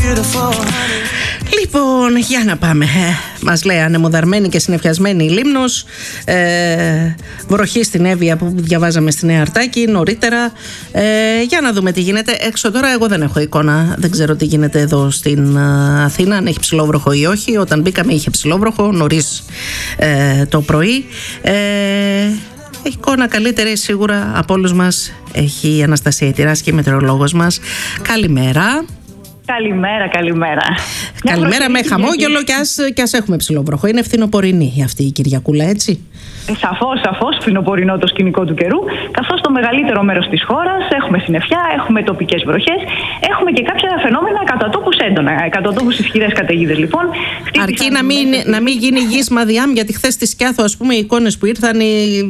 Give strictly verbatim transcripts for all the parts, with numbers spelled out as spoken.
Λοιπόν, για να πάμε. Ε, μας λέει ανεμοδαρμένη και συννεφιασμένη η Λίμνος. Ε, βροχή στην Εύβοια που διαβάζαμε στη Νέα Αρτάκη νωρίτερα. Ε, για να δούμε τι γίνεται έξω τώρα. Εγώ δεν έχω εικόνα. Δεν ξέρω τι γίνεται εδώ στην Αθήνα. Αν έχει ψηλόβροχο ή όχι. Όταν μπήκαμε είχε ψηλόβροχο νωρίς ε, το πρωί. Ε, Έχει εικόνα καλύτερη σίγουρα από όλους μας. Έχει η Αναστασία Τυράσκη, η μετεωρολόγος μας. Καλημέρα. Καλημέρα, καλημέρα. Καλημέρα με χαμόγελο και ας, και ας έχουμε ψηλόβροχο. Είναι φθινοπορεινή αυτή η Κυριακούλα, έτσι. Σαφώς, σαφώς φθινοπορεινό το σκηνικό του καιρού, καθώς το μεγαλύτερο μέρος της χώρας έχουμε συννεφιά, έχουμε τοπικές βροχές, έχουμε και κάποια φαινόμενα κατά τόπους έντονα, κατά τόπους ισχυρές καταιγίδες λοιπόν. Αρκεί να μην, να μην γίνει γης μαδιάμ, γιατί χθες στη Σκιάθο, ας πούμε, οι εικόνες που ήρθαν.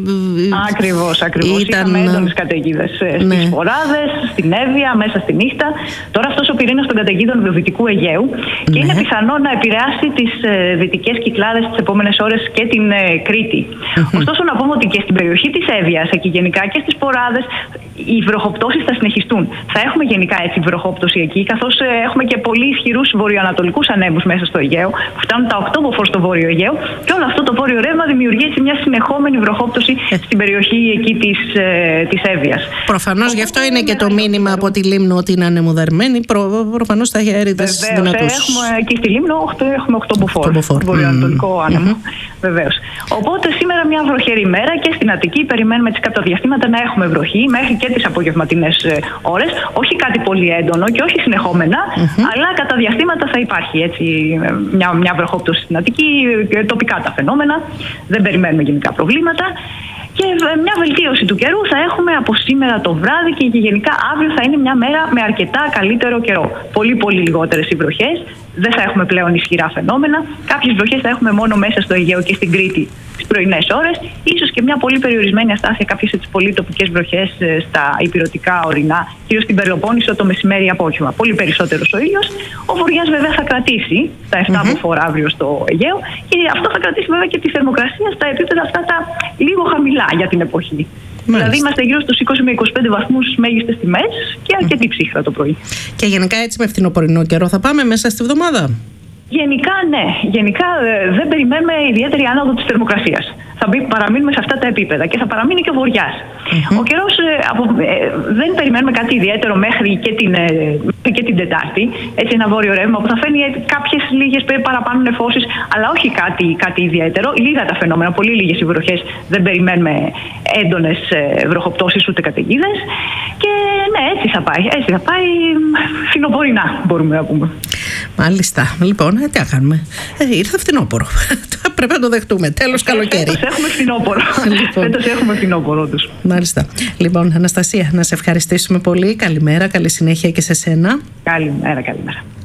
Ακριβώς, ακριβώς. Ήταν... Είχαμε έντονες καταιγίδες ναι. στις Φοράδες, στην Εύβοια, μέσα στη νύχτα. Τώρα αυτός ο πυρήνας των καταιγίδων του Δυτικού Αιγαίου και ναι. είναι πιθανό να επηρεάσει τις ε, δυτικές κυκλάδες τις επόμενες ώρες και την ε, Κρήτη. Mm-hmm. Ωστόσο, να πούμε ότι και στην περιοχή της Εύβοιας και γενικά και στις Ποράδες οι βροχοπτώσεις θα συνεχιστούν. Θα έχουμε γενικά έτσι βροχόπτωση εκεί, καθώς ε, έχουμε και πολύ ισχυρούς βορειοανατολικούς ανέμους μέσα στο Αιγαίο, που φτάνουν τα οκτώ μποφόρ στο βόρειο Αιγαίο, και όλο αυτό το βόρειο ρεύμα δημιουργεί έτσι μια συνεχόμενη βροχόπτωση στην περιοχή εκεί της, ε, της Εύβοιας. Προφανώς γι' αυτό είναι και το μήνυμα από τη Λίμνο ότι είναι ανεμοδαρμένη. Προ, προφανώς θα έχει αέριδες δυνατούς. Έχουμε και στη Λίμνο έχουμε οκτώ μποφόρ, βορειοανατολικό mm. άνεμο. Mm-hmm. Βεβαίως. Οπότε σήμερα μια βροχερή μέρα και στην Αττική περιμένουμε τις κατά διαστήματα να έχουμε βροχή μέχρι και τις απογευματινές ώρες. Όχι κάτι πολύ έντονο και όχι συνεχόμενα, mm-hmm. αλλά κατά διαστήματα θα υπάρχει έτσι μια, μια βροχόπτωση στην Αττική, τοπικά τα φαινόμενα. Δεν περιμένουμε γενικά προβλήματα. Και μια βελτίωση του καιρού θα έχουμε από σήμερα το βράδυ και γενικά αύριο θα είναι μια μέρα με αρκετά καλύτερο καιρό. Πολύ πολύ λιγότερες οι βροχές, δεν θα έχουμε πλέον ισχυρά φαινόμενα. Κάποιες βροχές θα έχουμε μόνο μέσα στο Αιγαίο και στην Κρήτη τις πρωινές ώρες. Ίσως και μια πολύ περιορισμένη αστάθεια, κάποιες έτσι πολύ τοπικές βροχές στα ηπειρωτικά ορεινά, κυρίως στην Πελοπόννησο το μεσημέρι απόγευμα. Πολύ περισσότερος ο ήλιος. Ο βοριάς βέβαια θα κρατήσει τα επτά mm-hmm. μποφόρ αύριο στο Αιγαίο και αυτό θα κρατήσει βέβαια και τη θερμοκρασία στα επίπεδα αυτά τα λίγο χαμηλά για την εποχή. Μάλιστα. Δηλαδή είμαστε γύρω στους είκοσι με είκοσι πέντε βαθμούς μέγιστες τιμές και αρκετή ψύχρα το πρωί. Και γενικά έτσι με φθινοπορεινό καιρό θα πάμε μέσα στη βδομάδα? Γενικά ναι. Γενικά ε, δεν περιμένουμε ιδιαίτερη άνοδο της θερμοκρασίας. Θα μπει, παραμείνουμε σε αυτά τα επίπεδα και θα παραμείνει και ο βοριάς. Mm-hmm. Ο καιρός ε, από, ε, δεν περιμένουμε κάτι ιδιαίτερο μέχρι και την, ε, και την Τετάρτη. Έτσι ένα βόρειο ρεύμα που θα φέρνει ε, κάποιες λίγες παραπάνω νεφώσεις, αλλά όχι κάτι, κάτι ιδιαίτερο. Λίγα τα φαινόμενα, πολύ λίγες οι βροχές. Δεν περιμένουμε έντονες ε, βροχοπτώσεις ούτε καταιγίδες. Και ναι, έτσι θα πάει. Έτσι θα πάει φθινοπορεινά, μπορούμε να πούμε. Μάλιστα. Λοιπόν, ε, τι να κάνουμε. Ε, ήρθε φθινόπωρο. Πρέπει να το δεχτούμε. Τέλος καλοκαίρι. Φέτος έχουμε φθινόπωρο. Λοιπόν. Φέτος έχουμε φθινόπωρο τους. Μάλιστα. Λοιπόν, Αναστασία, να σε ευχαριστήσουμε πολύ. Καλημέρα, καλή συνέχεια και σε σένα. Καλημέρα, καλημέρα.